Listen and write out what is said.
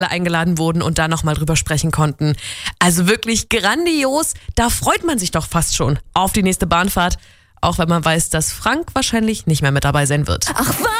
eingeladen wurden und da nochmal drüber sprechen konnten. Also wirklich grandios. Da freut man sich doch fast schon auf die nächste Bahnfahrt. Auch wenn man weiß, dass Frank wahrscheinlich nicht mehr mit dabei sein wird. Ach was?